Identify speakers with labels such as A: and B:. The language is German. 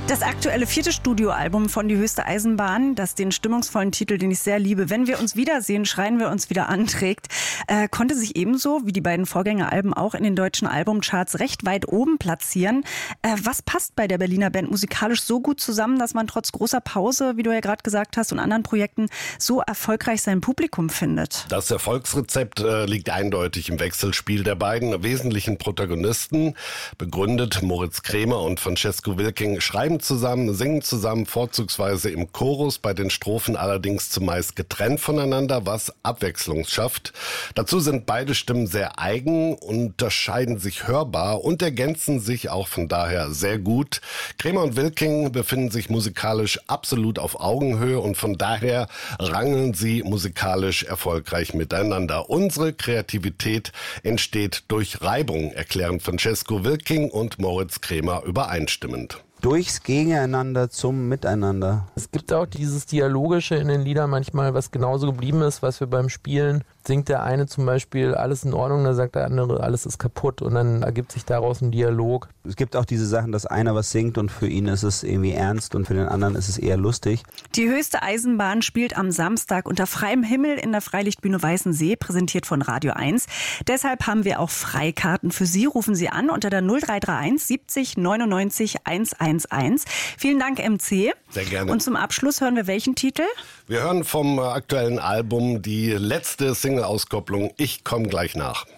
A: Das aktuelle 4. Studioalbum von Die Höchste Eisenbahn, das den stimmungsvollen Titel, den ich sehr liebe, Wenn wir uns wiedersehen, schreien wir uns wieder anträgt, konnte sich ebenso wie die beiden Vorgängeralben auch in den deutschen Albumcharts recht weit oben platzieren. Was passt bei der Berliner Band musikalisch so gut zusammen, dass man trotz großer Pause, wie du ja gerade gesagt hast, und anderen Projekten so erfolgreich sein Publikum findet?
B: Das Erfolgsrezept liegt eindeutig im Wechselspiel der beiden wesentlichen Protagonisten. Begründet Moritz Krämer und Francesco Wilking schreiben zusammen, singen zusammen, vorzugsweise im Chorus, bei den Strophen allerdings zumeist getrennt voneinander, was Abwechslung schafft. Dazu sind beide Stimmen sehr eigen, unterscheiden sich hörbar und ergänzen sich auch von daher sehr gut. Krämer und Wilking befinden sich musikalisch absolut auf Augenhöhe und von daher rangeln sie musikalisch erfolgreich miteinander. Unsere Kreativität entsteht durch Reibung, erklären Francesco Wilking und Moritz Krämer übereinstimmend.
C: Durchs Gegeneinander zum Miteinander.
D: Es gibt auch dieses Dialogische in den Liedern manchmal, was genauso geblieben ist, was wir beim Spielen singt der eine zum Beispiel, alles in Ordnung, dann sagt der andere, alles ist kaputt und dann ergibt sich daraus ein Dialog.
C: Es gibt auch diese Sachen, dass einer was singt und für ihn ist es irgendwie ernst und für den anderen ist es eher lustig.
A: Die Höchste Eisenbahn spielt am Samstag unter freiem Himmel in der Freilichtbühne Weißensee, präsentiert von Radio 1. Deshalb haben wir auch Freikarten für Sie. Rufen Sie an unter der 0331 70 99 111. Vielen Dank, MC.
B: Sehr gerne.
A: Und zum Abschluss hören wir welchen Titel?
B: Wir hören vom aktuellen Album die letzte Single-Auskopplung Ich komm gleich nach.